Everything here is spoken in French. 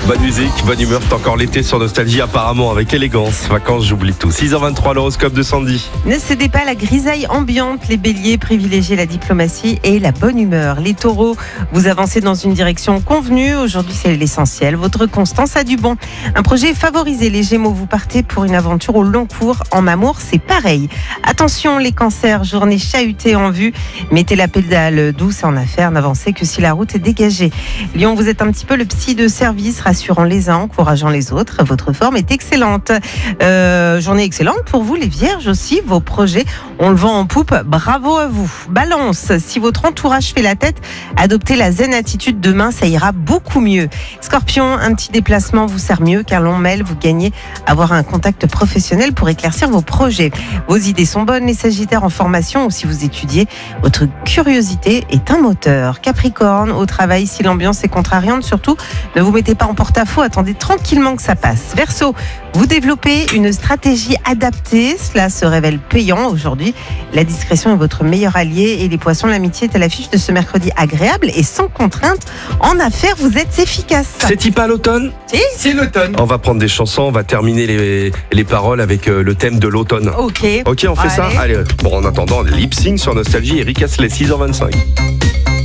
Bonne musique, bonne humeur, c'est encore l'été sur Nostalgie apparemment avec élégance. Vacances, j'oublie tout. 6h23, l'horoscope de Sandy. Ne cédez pas à la grisaille ambiante. Les béliers, privilégiez la diplomatie et la bonne humeur. Les taureaux, vous avancez dans une direction convenue. Aujourd'hui, c'est l'essentiel. Votre constance a du bon. Un projet favorisé. Les gémeaux, vous partez pour une aventure au long cours. En amour, c'est pareil. Attention, les cancers, journée chahutée en vue. Mettez la pédale douce en affaires. N'avancez que si la route est dégagée. Lion, vous êtes un petit peu le psy de service, rassurant les uns, encourageant les autres. Votre forme est excellente. Journée excellente pour vous, les vierges aussi. Vos projets, on le vend en poupe. Bravo à vous. Balance, si votre entourage fait la tête, adoptez la zen attitude. Demain, ça ira beaucoup mieux. Scorpion, un petit déplacement vous sert mieux qu'un long mail. Vous gagnez à avoir un contact professionnel pour éclaircir vos projets. Vos idées sont bonnes, les sagittaires en formation ou si vous étudiez. Votre curiosité est un moteur. Capricorne, au travail, si l'ambiance est contrariante, surtout, ne vous mettez pas en porte-à-faux. Attendez tranquillement que ça passe. Verseau, vous développez une stratégie adaptée. Cela se révèle payant aujourd'hui. La discrétion est votre meilleur allié. Et les poissons, l'amitié est à l'affiche de ce mercredi agréable et sans contrainte. En affaires, vous êtes efficace. C'est-il pas l'automne ? Si. C'est l'automne. On va prendre des chansons, on va terminer les paroles avec le thème de l'automne. Ok. Ok, on fait ça ? Allez. Bon, en attendant, lip sync sur Nostalgie, Eric Astley, 6h25.